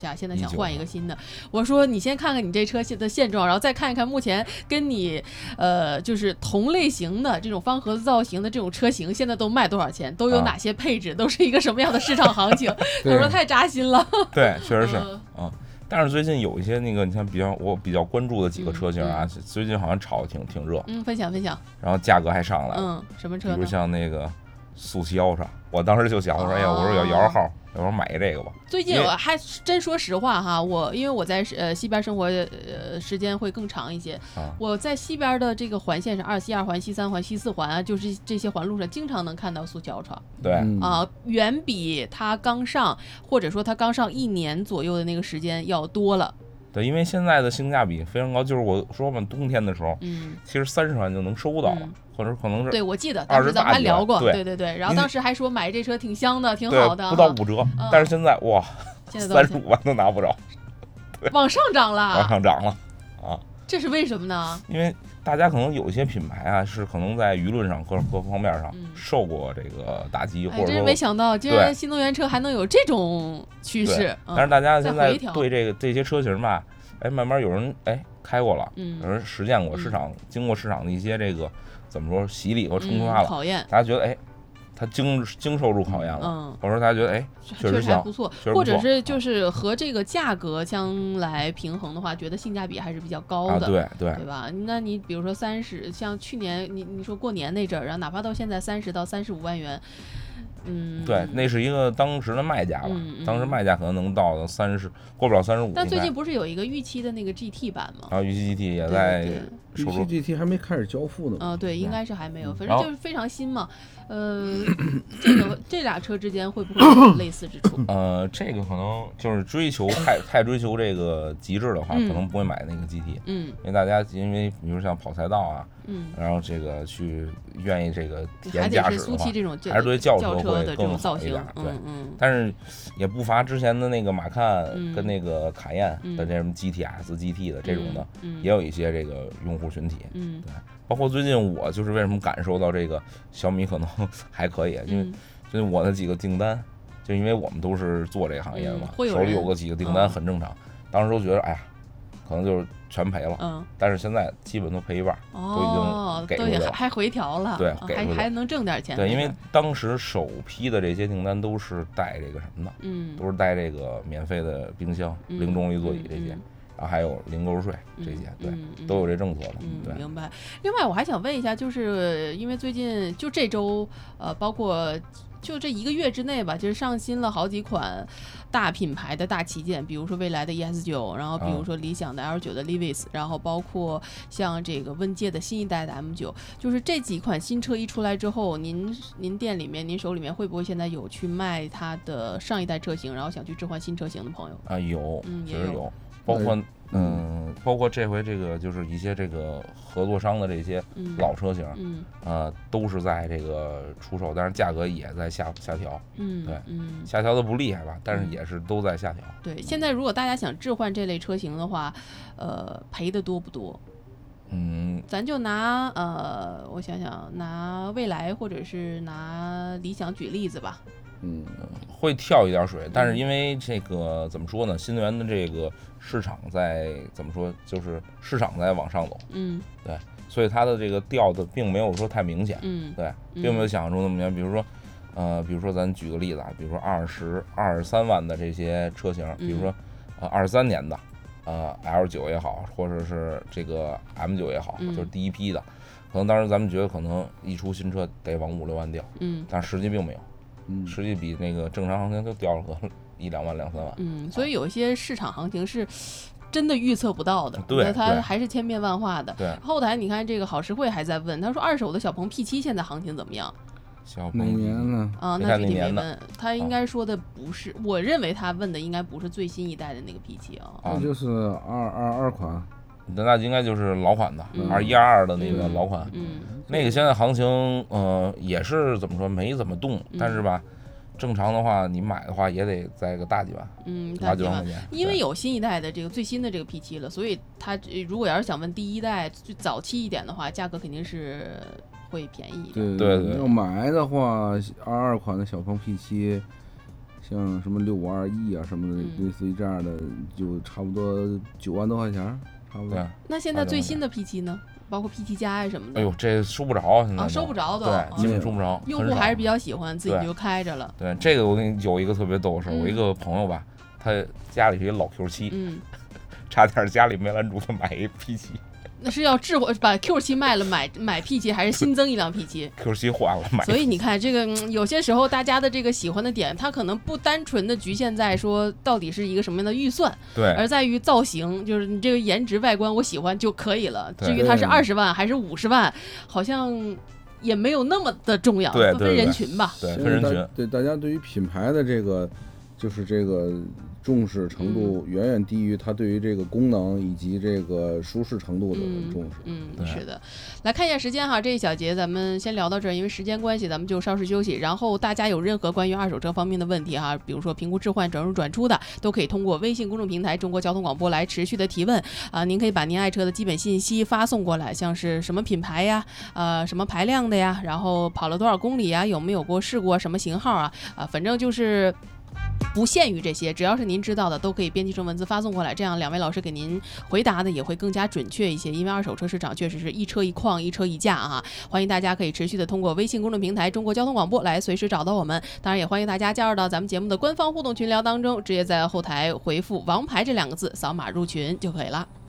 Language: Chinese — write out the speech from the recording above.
现在想换一个新的，我说你先看看你这车的现状，然后再看一看目前跟你就是同类型的这种方盒子造型的这种车型现在都卖多少钱，都有哪些配置，都是一个什么样的市场行情。我说太扎心了。 对，确实是但是最近有一些那个，你看我比较关注的几个车型啊，最近好像炒的挺热。 分享。 然后价格还上来了。 什么车呢？ 比如像那个速七Ultra，我当时就想，我说哎呀，我说要摇号，要不买这个吧。 最近我还真说实话哈，因为我在西边生活时间会更长一些，我在西边的这个环线上，27、2环、西3环、西4环啊，就是这些环路上，经常能看到速七Ultra。 对远比它刚上，或者说它刚上1年左右的那个时间要多了。 对，因为现在的性价比非常高，就是我说我们冬天的时候，其实30万就能收到了，或者可能是对，我记得当时咱们还聊过，对，然后当时还说买这车挺香的，挺好的， 不到5折，但是现在哇， 现在 35万都拿不着， 往上涨了啊！ 这是为什么呢？ 因为大家可能有一些品牌啊，是可能在舆论上各方面上受过这个打击，或者说真是没想到，竟然新能源车还能有这种趋势。 但是大家现在对这些车型吧，慢慢有人开过了，有人实践过经过市场的一些这个怎么说洗礼和冲刷了， 考验， 大家觉得他经受住考验了，或者说大家觉得确实还不错，或者是就是和这个价格相来平衡的话，觉得性价比还是比较高的，对吧？那你比如说30，像去年你说过年那阵儿，然后哪怕到现在30到35万元。 对，那是一个当时的卖价吧，当时卖价可能能到30，过不了35。 但最近不是有一个预期的那个 GT 版吗？ 预期 GT 也在预期 GT 还没开始交付呢。 对，应该是还没有，反正就是非常新嘛。这俩车之间会不会有类似之处？ 这个可能就是太追求这个极致的话，可能不会买那个 GT。因为大家比如像跑赛道啊，然后这个去愿意这个体验驾驶的话，还是对轿车会更好一点。对，但是也不乏之前的那个马看跟那个卡宴的这种 GTS、GT 的这种的，也有一些这个用户群体。对，包括最近我就是为什么感受到这个小米可能还可以，因为我的几个订单，就因为我们都是做这个行业的嘛，手里有几个订单很正常。当时都觉得哎呀，可能就是全赔了，但是现在基本都赔一半，都已经给出来了， 还回调了， 对， 还能挣点钱。 对，因为当时首批的这些订单都是带这个什么的，都是带这个免费的冰箱、零重力座椅这些。然后还有零购置税这些，对，都有这政策的。对， 明白。另外，我还想问一下，就是因为最近就这周，包括就这1个月之内吧，就是上新了好几款大品牌的大旗舰，比如说未来的 ES9，然后比如说理想的 L9 的 Levis，然后包括像这个温界的新一代的 M9，就是这几款新车一出来之后，您店里面、您手里面会不会现在有去卖它的上一代车型，然后想去置换新车型的朋友？ 有， 也有。 包括这回这个就是一些这个合作商的这些老车型，都是在这个出售，但是价格也在下调，对，下调的不厉害吧，但是也是都在下调。 对，现在如果大家想置换这类车型的话，赔的多不多？咱就拿我想想，拿蔚来或者是拿理想举例子吧。 会跳一点水，但是因为这个怎么说呢？新能源的这个市场在怎么说，就是市场在往上走，对，所以它的这个调的并没有说太明显，对，并没有想象中那么明显。比如说咱举个例子啊，比如说23万的这些车型，比如说23年的L9也好，或者是这个 M9也好，就是第一批的，可能当时咱们觉得可能一出新车得往5、6万掉，但实际并没有。实际比那个正常行情都掉了个1、2万、2、3万。 所以有一些市场行情是真的预测不到的， 对， 它还是千变万化的。 对， 后台你看这个好实惠还在问，他说二手的小鹏 P7现在行情怎么样？ 哪年呢？ 那具体没问，他应该说的不是，我认为他问的应该不是最新一代的那个 P7啊， 那就是222款。 那应该就是老款的2122的那个老款，那个现在行情也是怎么说没怎么动，但是吧，正常的话你买的话也得在个大几万，8、9万块钱， 因为有新一代的这个最新的这个 P7了，所以他如果要是想问第一代最早期一点的话，价格肯定是会便宜一点。 对，要买的话，22款的小鹏 P7 像什么652E啊什么的，类似于这样的，就差不多9万多块钱，差不多。 那现在最新的 P7 呢？包括 PT 加呀什么的。 哎呦，这收不着，现在收不着都。 对，基本收不着。 用户还是比较喜欢，自己就开着了。 对，这个我跟你有一个特别逗的事儿，我一个朋友吧，他家里是一老 Q7，差点家里没拦住他买一 P7。 那是要把 Q7 卖了买 P7，还是新增一辆 P7？Q7 换了买。 所以你看，这个有些时候大家的这个喜欢的点，它可能不单纯的局限在说到底是一个什么样的预算， 对， 而在于造型，就是你这个颜值外观我喜欢就可以了。至于它是20万还是50万，好像也没有那么的重要， 对， 分人群吧。 对，分人群。 对，大家对于品牌的这个就是这个重视程度远远低于它对于这个功能以及这个舒适程度的重视。 是的。来看一下时间哈，这一小节咱们先聊到这儿，因为时间关系咱们就稍事休息。然后大家有任何关于二手车方面的问题哈，比如说评估置换、转入转出的，都可以通过微信公众平台中国交通广播来持续的提问啊。您可以把您爱车的基本信息发送过来，像是什么品牌呀，什么排量的呀，然后跑了多少公里呀，有没有过事故啊，什么型号啊，反正就是不限于这些，只要是您知道的都可以编辑成文字发送过来，这样两位老师给您回答的也会更加准确一些，因为二手车市场确实是一车一况一车一价啊。欢迎大家可以持续的通过微信公众平台中国交通广播来随时找到我们，当然也欢迎大家加入到咱们节目的官方互动群聊当中，直接在后台回复王牌这2个字扫码入群就可以了。